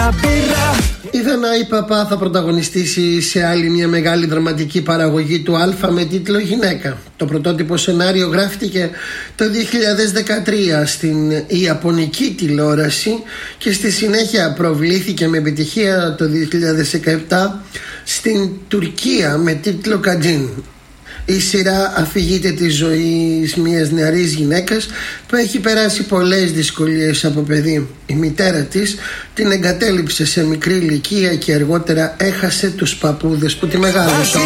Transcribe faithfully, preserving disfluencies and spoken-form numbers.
Η Δανάη Παπά θα πρωταγωνιστήσει σε άλλη μια μεγάλη δραματική παραγωγή του Α με τίτλο Γυναίκα. Το πρωτότυπο σενάριο γράφτηκε το δύο χιλιάδες δεκατρία στην Ιαπωνική τηλεόραση και στη συνέχεια προβλήθηκε με επιτυχία το δύο χιλιάδες δεκαεπτά στην Τουρκία με τίτλο Κατζίν. Η σειρά αφηγείται τη ζωή μιας νεαρής γυναίκας που έχει περάσει πολλές δυσκολίες από παιδί. Η μητέρα της την εγκατέλειψε σε μικρή ηλικία και αργότερα έχασε τους παππούδες που τη μεγάλωσαν.